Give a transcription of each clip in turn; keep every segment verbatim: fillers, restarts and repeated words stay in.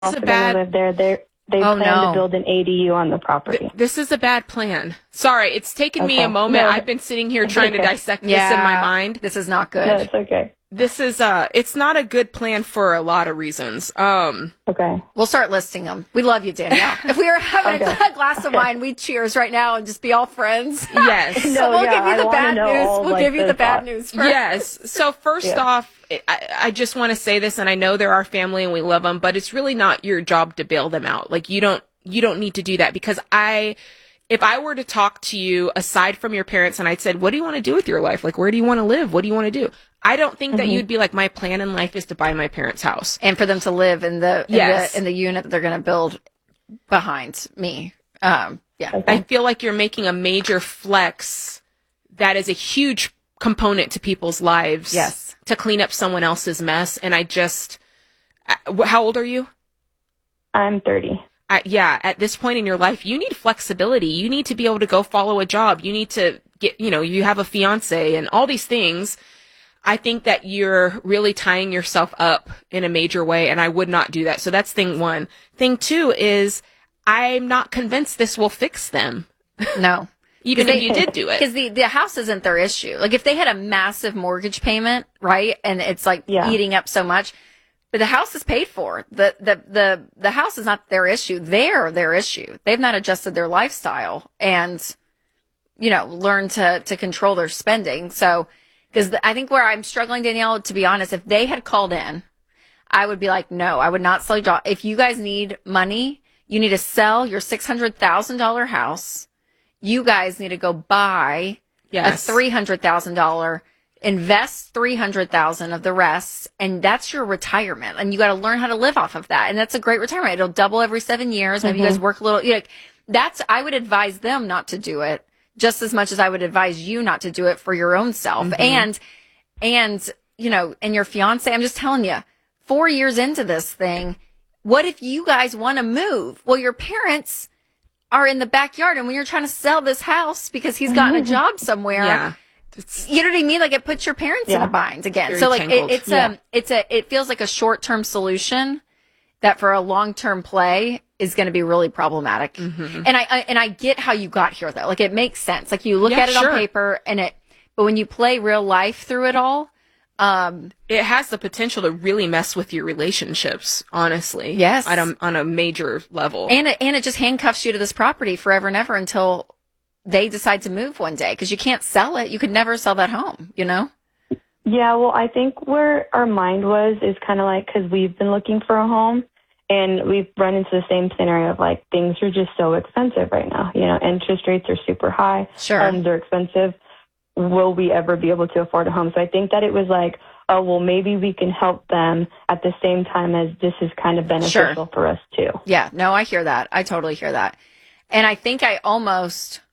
also a going to bad. live there. They they Oh, plan no. to build an A D U on the property. Th- this is a bad plan. Sorry, it's taken me Okay. a moment. No, I've been sitting here it's trying to okay. dissect Yeah. this in my mind. This is not good. No, it's okay. This is uh it's not a good plan for a lot of reasons. Um Okay. We'll start listing them. We love you, Danielle. If we were having Okay. a glass of wine, we'd cheers right now and just be all friends. yes. So No, we'll yeah, give you I the wanna bad know news. all, We'll like, give you the the bad thoughts. news first. Yes. So first Yeah. off, I, I just want to say this, and I know they're our family and we love them, but it's really not your job to bail them out. Like you don't, you don't need to do that, because I, if I were to talk to you aside from your parents and I said, what do you want to do with your life? Like, where do you want to live? What do you want to do? I don't think that Mhm. you'd be like, my plan in life is to buy my parents' house. And for them to live in the in, Yes. the, in the unit that they're going to build behind me. Um, yeah. Okay. I feel like you're making a major flex that is a huge component to people's lives. Yes. To clean up someone else's mess. And I just, uh, wh- how old are you? I'm thirty. I, yeah, at this point in your life, you need flexibility. You need to be able to go follow a job. You need to get, you know, you have a fiance and all these things. I think that you're really tying yourself up in a major way, and I would not do that. So that's thing one. Thing two is I'm not convinced this will fix them, No. even 'Cause if they- you did do it. Because the, the house isn't their issue. Like if they had a massive mortgage payment, right? And it's like Yeah. eating up so much, but the house is paid for. The, the, the, the house is not their issue. They're their issue. They've not adjusted their lifestyle and, you know, learned to, to control their spending. So, because I think where I'm struggling, Danielle, to be honest, if they had called in, I would be like, no, I would not sell your job. If you guys need money, you need to sell your six hundred thousand dollars house. You guys need to go buy Yes. a three hundred thousand dollars, invest three hundred thousand dollars of the rest, and that's your retirement. And you got to learn how to live off of that. And that's a great retirement. It'll double every seven years. Maybe you guys work a little, you know, that's, I would advise them not to do it just as much as I would advise you not to do it for your own self. And, and, you know, and your fiance, I'm just telling you, four years into this thing, what if you guys want to move? Well, your parents are in the backyard, and when you're trying to sell this house because he's gotten a job somewhere, Yeah. It's, you know what I mean? Like it puts your parents in Yeah. a bind again. Very So like it, tangled. it's Yeah. a, it's a, it feels like a short term solution that for a long term play is going to be really problematic. Mhm. And I, I, and I get how you got here though. Like it makes sense. Like you look Yeah, at it sure. on paper and it, but when you play real life through it all, um, it has the potential to really mess with your relationships, honestly. Yes. On a, on a major level. and it, and it just handcuffs you to this property forever and ever until they decide to move one day because you can't sell it. You could never sell that home, you know? Yeah, well, I think where our mind was is kind of like, because we've been looking for a home and we've run into the same scenario of like things are just so expensive right now. You know, interest rates are super high. Sure. Homes are expensive. Will we ever be able to afford a home? So I think that it was like, oh, well, maybe we can help them at the same time as this is kind of beneficial for us too. Yeah, no, I hear that. I totally hear that. And I think I almost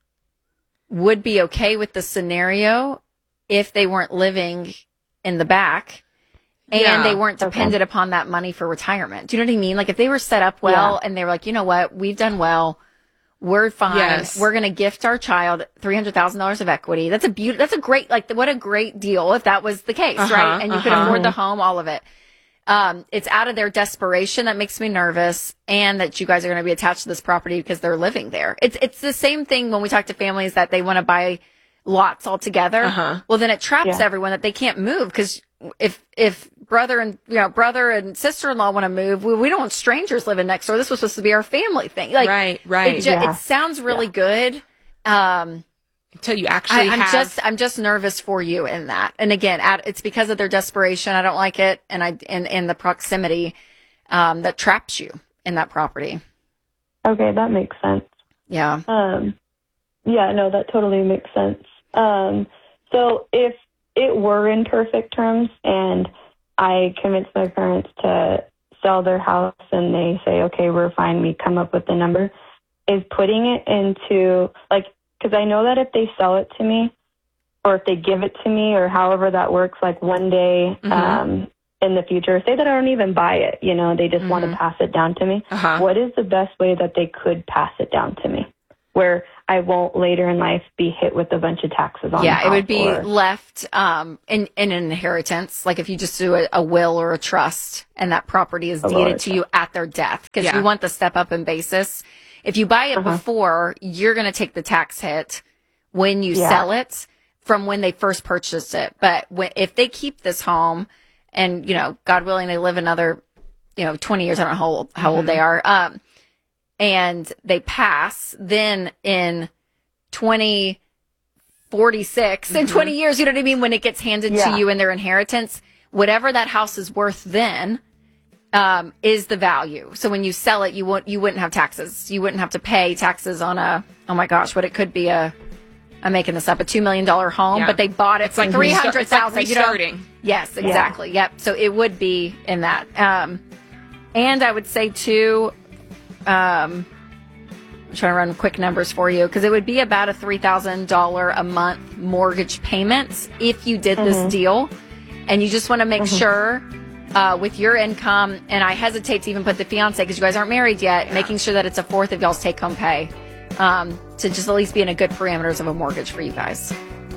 would be okay with the scenario if they weren't living in the back and Yeah. they weren't Okay. dependent upon that money for retirement. Do you know what I mean? Like if they were set up well Yeah. and they were like, you know what, we've done well. We're fine. Yes. We're going to gift our child three hundred thousand dollars of equity. That's a beaut. That's a great, like, what a great deal if that was the case, Uh-huh, right? And you could uh-huh. afford the home, all of it. Um, it's out of their desperation that makes me nervous, and that you guys are going to be attached to this property because they're living there. It's it's the same thing when we talk to families that they want to buy lots all together. Uh-huh. Well, then it traps Yeah. everyone that they can't move because if if brother and you know brother and sister in law want to move, we, we don't want strangers living next door. This was supposed to be our family thing. Like right, right. it, ju- Yeah. it sounds really good. Um, Until you I, actually I'm have. just I'm just nervous for you in that. And again, at, it's because of their desperation. I don't like it, and I and, and the proximity um, that traps you in that property. Okay, that makes sense. Yeah. Um, yeah, no, that totally makes sense. Um, so if it were in perfect terms and I convinced my parents to sell their house and they say, okay, we're fine, we come up with the number, is putting it into, like, because I know that if they sell it to me or if they give it to me or however that works, like one day Mhm. um, in the future, say that I don't even buy it, you know, they just want Mhm. to pass it down to me. Uh-huh. What is the best way that they could pass it down to me where I won't later in life be hit with a bunch of taxes on Yeah, the it would be or, left um, in, in an inheritance. Like if you just do a, a will or a trust and that property is deeded to you at their death, because Yeah. you want the step up in basis. If you buy it Uh-huh. before, you're going to take the tax hit when you Yeah. sell it from when they first purchased it. But when, if they keep this home and, you know, God willing, they live another, you know, twenty years, I don't know how old, how old they are, um, and they pass, then in twenty forty-six, in twenty years, you know what I mean? When it gets handed Yeah. to you in their inheritance, whatever that house is worth then, um, is the value. So when you sell it, you won't, you wouldn't have taxes. You wouldn't have to pay taxes on a, oh my gosh, what it could be a, I'm making this up, a two million dollars home, Yeah. but they bought it It's for like three restar- hundred it's like thousand dollars. You know? restarting. Yes, exactly. Yep. So it would be in that. Um, and I would say too, um, I'm trying to run quick numbers for you because it would be about a three thousand dollars a month mortgage payment if you did this deal. And you just want to make sure uh, with your income, and I hesitate to even put the fiance because you guys aren't married yet, making sure that it's a fourth of y'all's take home pay um, to just at least be in a good parameters of a mortgage for you guys.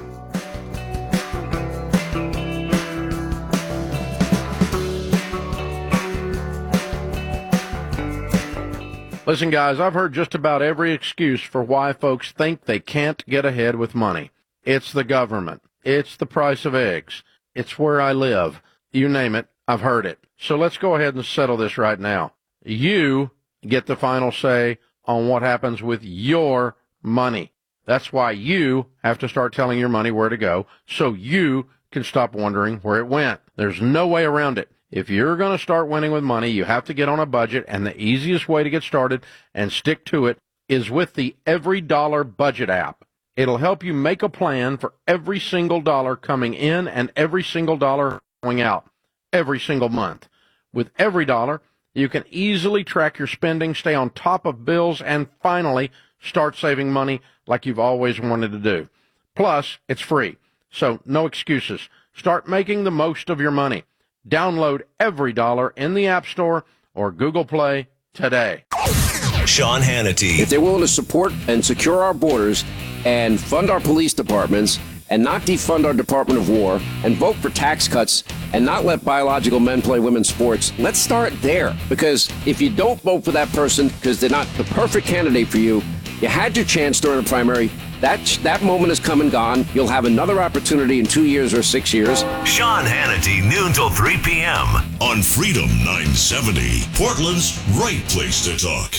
Listen, guys, I've heard just about every excuse for why folks think they can't get ahead with money. It's the government. It's the price of eggs. It's where I live. You name it, I've heard it. So let's go ahead and settle this right now. You get the final say on what happens with your money. That's why you have to start telling your money where to go so you can stop wondering where it went. There's no way around it. If you're going to start winning with money, you have to get on a budget, and the easiest way to get started and stick to it is with the Every Dollar Budget app. It'll help you make a plan for every single dollar coming in and every single dollar going out every single month. With Every Dollar, you can easily track your spending, stay on top of bills, and finally start saving money like you've always wanted to do. Plus, it's free, so no excuses. Start making the most of your money. Download Every Dollar in the App Store or Google Play today. Sean Hannity. If they're willing to support and secure our borders and fund our police departments and not defund our Department of War and vote for tax cuts and not let biological men play women's sports, let's start there. Because if you don't vote for that person because they're not the perfect candidate for you, you had your chance during the primary. That, that moment has come and gone. You'll have another opportunity in two years or six years. Sean Hannity, noon till three p.m. on Freedom nine seventy, Portland's right place to talk.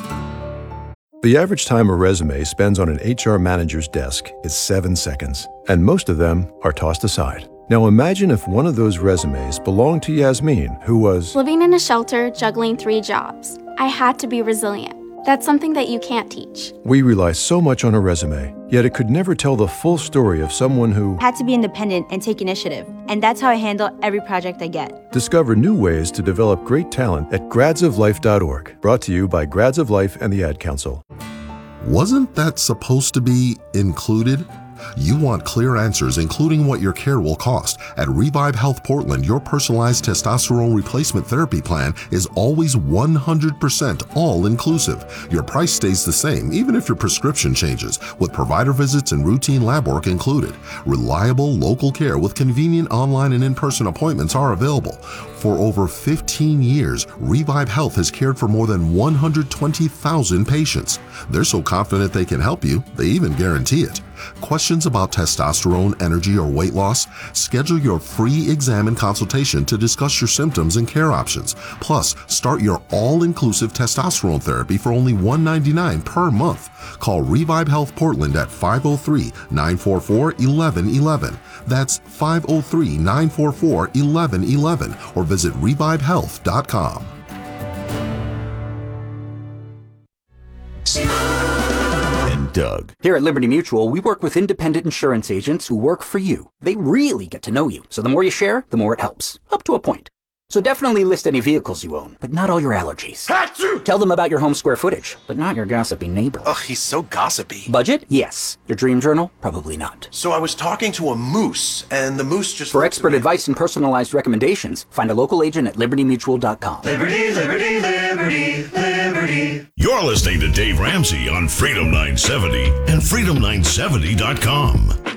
The average time a resume spends on an H R manager's desk is seven seconds, and most of them are tossed aside. Now imagine if one of those resumes belonged to Yasmin, who was living in a shelter, juggling three jobs. I had to be resilient. That's something that you can't teach. We rely so much on a resume, yet it could never tell the full story of someone who had to be independent and take initiative. And that's how I handle every project I get. Discover new ways to develop great talent at grads of life dot org. Brought to you by Grads of Life and the Ad Council. Wasn't that supposed to be included? You want clear answers, including what your care will cost. At Revive Health Portland, your personalized testosterone replacement therapy plan is always one hundred percent all-inclusive. Your price stays the same, even if your prescription changes, with provider visits and routine lab work included. Reliable, local care with convenient online and in-person appointments are available. For over fifteen years, Revive Health has cared for more than one hundred twenty thousand patients. They're so confident they can help you, they even guarantee it. Questions about testosterone, energy, or weight loss? Schedule your free exam and consultation to discuss your symptoms and care options. Plus, start your all-inclusive testosterone therapy for only one hundred ninety-nine dollars per month. Call Revive Health Portland at five oh three, nine four four, one one one one. That's five oh three, nine four four, one one one one, or visit revive health dot com. Doug. Here at Liberty Mutual, we work with independent insurance agents who work for you. They really get to know you. So the more you share, the more it helps. Up to a point. So definitely list any vehicles you own, but not all your allergies. Achoo! Tell them about your home square footage, but not your gossipy neighbor. Ugh, he's so gossipy. Budget? Yes. Your dream journal? Probably not. So I was talking to a moose, and the moose just... For expert advice and personalized recommendations, find a local agent at liberty mutual dot com. Liberty, liberty, liberty, liberty. liberty. You're listening to Dave Ramsey on Freedom nine seventy and freedom nine seventy dot com.